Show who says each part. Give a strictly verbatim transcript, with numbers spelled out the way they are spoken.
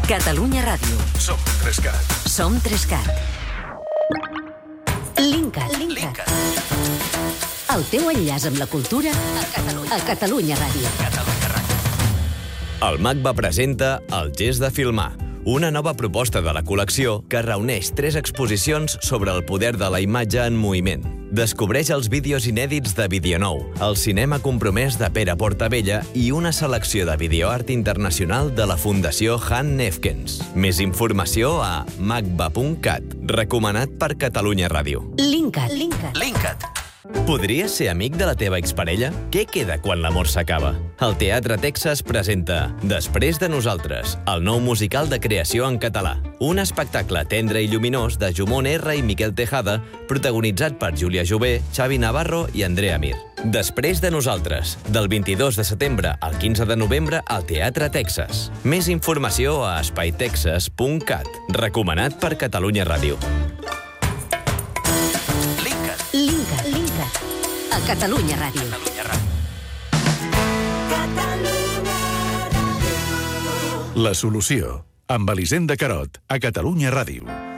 Speaker 1: Catalunya Ràdio.
Speaker 2: Som Trescat.
Speaker 1: Som Trescat. Linkat. Linkat. El teu enllaç amb la cultura a Catalunya, a Catalunya Ràdio.
Speaker 2: Catalunya Ràdio.
Speaker 3: El MACBA presenta El gest de filmar, una nova proposta de la col·lecció que reuneix tres exposicions sobre el poder de la imatge en moviment. Descobreix els vídeos inèdits de Videonou, el cinema compromès de Pere Portabella i una selecció de videoart internacional de la Fundació Han Nefkens. Més informació a macba punt cat, recomanat per Catalunya Ràdio.
Speaker 1: Linkat. Linkat.
Speaker 2: Linkat.
Speaker 3: Podries ser amic de la teva exparella? Què queda quan l'amor s'acaba? El Teatre Texas presenta Després de nosaltres, el nou musical de creació en català. Un espectacle tendre i lluminós de Jumon R i Miquel Tejada, protagonitzat per Júlia Jové, Xavi Navarro i Andrea Mir. Després de nosaltres, del vint-i-dos de setembre al quinze de novembre al Teatre Texas. Més informació a espai texas punt cat, recomanat per Catalunya Ràdio.
Speaker 1: Linkat. Linkat. A Catalunya Ràdio.
Speaker 2: Catalunya Ràdio.
Speaker 4: La solució, amb Elisenda Carot, a Catalunya Ràdio.